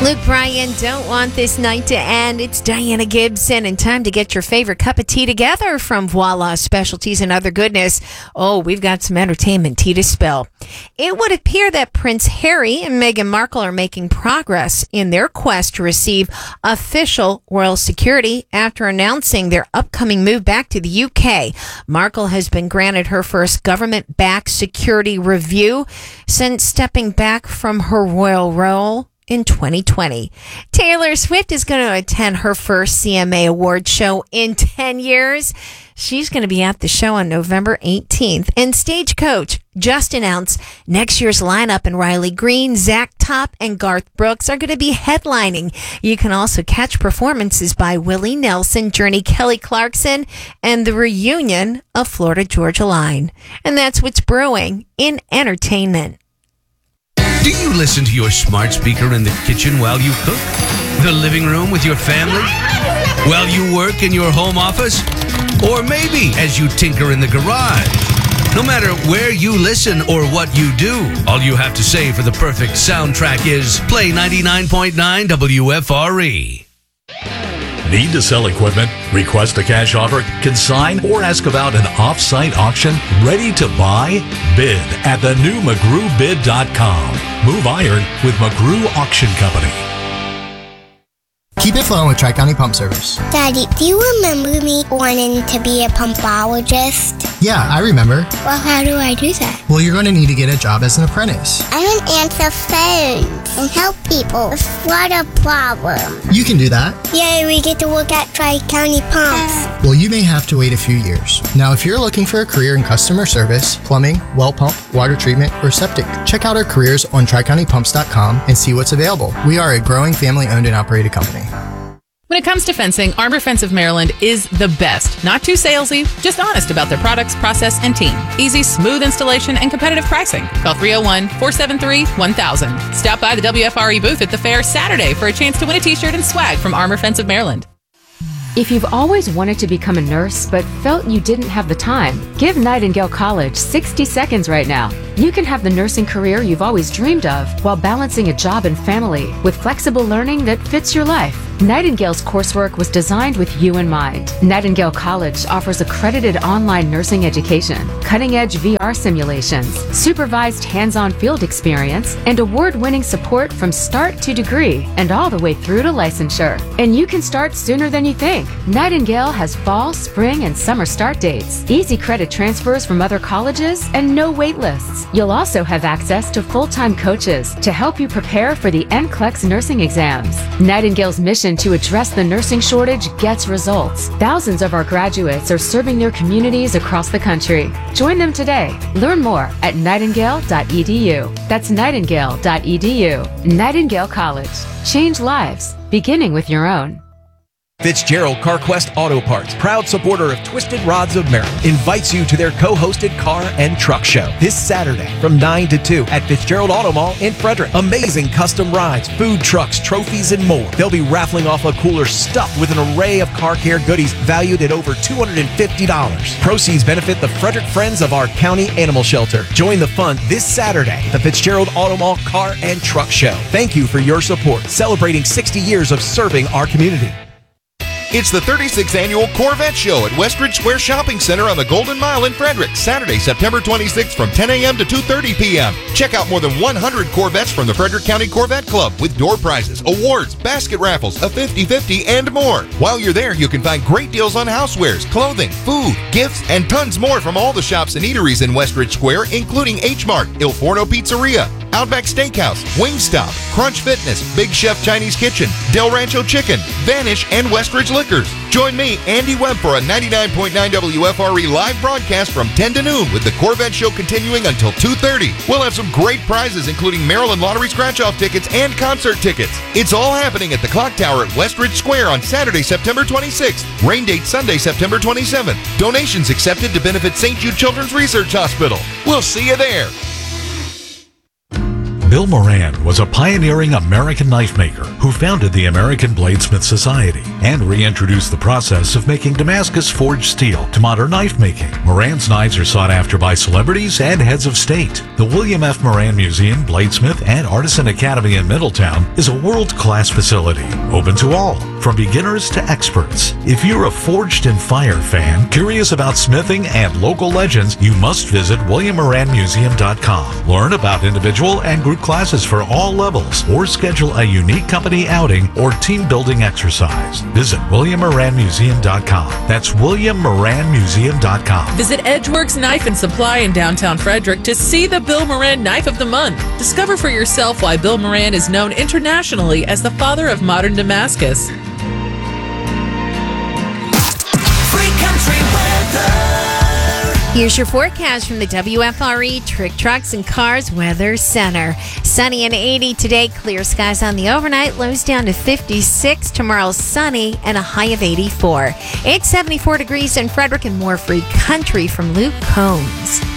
Luke Bryan, don't want this night to end. It's Diana Gibson, and time to get your favorite cup of tea together from Voila Specialties and Other Goodness. Oh, we've got some entertainment tea to spill. It would appear that Prince Harry and Meghan Markle are making progress in their quest to receive official royal security after announcing their upcoming move back to the UK. Markle has been granted her first government-backed security review since stepping back from her royal role in 2020. Taylor Swift is going to attend her first CMA Awards show in 10 years. She's going to be at the show on November 18th. And Stagecoach just announced next year's lineup, and Riley Green, Zach Top, and Garth Brooks are going to be headlining. You can also catch performances by Willie Nelson, Journey, Kelly Clarkson, and the reunion of Florida Georgia Line. And that's what's brewing in entertainment. Do you listen to your smart speaker in the kitchen while you cook? The living room with your family? While you work in your home office? Or maybe as you tinker in the garage? No matter where you listen or what you do, all you have to say for the perfect soundtrack is play 99.9 WFRE. Need to sell equipment? Request a cash offer? Consign or ask about an off-site auction? Ready to buy? Bid at the new McGrewBid.com. Move iron with McGrew Auction Company. Keep it flowing with Tri-County Pump Service. Daddy, do you remember me wanting to be a pumpologist? Yeah, I remember. Well, how do I do that? Well, you're going to need to get a job as an apprentice. I want to answer phones and help people with water problems. You can do that. Yay, we get to work at Tri-County Pumps. Well, you may have to wait a few years. Now, if you're looking for a career in customer service, plumbing, well pump, water treatment, or septic, check out our careers on TriCountyPumps.com and see what's available. We are a growing family-owned and operated company. When it comes to fencing, Arbor Fence of Maryland is the best. Not too salesy, just honest about their products, process, and team. Easy, smooth installation and competitive pricing. Call 301-473-1000. Stop by the WFRE booth at the fair Saturday for a chance to win a t-shirt and swag from Arbor Fence of Maryland. If you've always wanted to become a nurse but felt you didn't have the time, give Nightingale College 60 seconds right now. You can have the nursing career you've always dreamed of while balancing a job and family with flexible learning that fits your life. Nightingale's coursework was designed with you in mind. Nightingale College offers accredited online nursing education, cutting-edge VR simulations, supervised hands-on field experience, and award-winning support from start to degree and all the way through to licensure. And you can start sooner than you think. Nightingale has fall, spring, and summer start dates, easy credit transfers from other colleges, and no wait lists. You'll also have access to full-time coaches to help you prepare for the NCLEX nursing exams. Nightingale's mission to address the nursing shortage gets results. Thousands of our graduates are serving their communities across the country. Join them today. Learn more at nightingale.edu. That's nightingale.edu. Nightingale College. Change lives, beginning with your own. Fitzgerald CarQuest Auto Parts, proud supporter of Twisted Rods of Maryland, invites you to their co-hosted car and truck show this Saturday from 9 to 2 at Fitzgerald Auto Mall in Frederick. Amazing custom rides, food trucks, trophies, and more. They'll be raffling off a cooler stuffed with an array of car care goodies valued at over $250. Proceeds benefit the Frederick Friends of Our County Animal Shelter. Join the fun this Saturday, the Fitzgerald Auto Mall Car and Truck Show. Thank you for your support, celebrating 60 years of serving our community. It's the 36th Annual Corvette Show at Westridge Square Shopping Center on the Golden Mile in Frederick, Saturday, September 26th from 10 a.m. to 2:30 p.m. Check out more than 100 Corvettes from the Frederick County Corvette Club with door prizes, awards, basket raffles, a 50/50, and more. While you're there, you can find great deals on housewares, clothing, food, gifts, and tons more from all the shops and eateries in Westridge Square, including H Mart, Il Forno Pizzeria, Outback Steakhouse, Wingstop, Crunch Fitness, Big Chef Chinese Kitchen, Del Rancho Chicken, Vanish, and Westridge Liquors. Join me, Andy Webb, for a 99.9 WFRE live broadcast from 10 to noon with the Corvette Show continuing until 2:30. We'll have some great prizes, including Maryland Lottery scratch-off tickets and concert tickets. It's all happening at the Clock Tower at Westridge Square on Saturday, September 26th. Rain date Sunday, September 27th. Donations accepted to benefit St. Jude Children's Research Hospital. We'll see you there. Bill Moran was a pioneering American knife maker who founded the American Bladesmith Society and reintroduced the process of making Damascus forged steel to modern knife making. Moran's knives are sought after by celebrities and heads of state. The William F. Moran Museum, Bladesmith, and Artisan Academy in Middletown is a world-class facility, open to all, from beginners to experts. If you're a Forged in Fire fan, curious about smithing and local legends, you must visit WilliamMoranMuseum.com. Learn about individual and group classes for all levels, or schedule a unique company outing or team building exercise. Visit WilliamMoranMuseum.com. That's WilliamMoranMuseum.com. Visit Edgeworks Knife and Supply in downtown Frederick to see the Bill Moran Knife of the Month. Discover for yourself why Bill Moran is known internationally as the father of modern Damascus. Here's your forecast from the WFRE Trick Trucks and Cars Weather Center. Sunny and 80 today, clear skies on the overnight, lows down to 56. Tomorrow sunny and a high of 84. It's 74 degrees in Frederick and more free country from Luke Combs.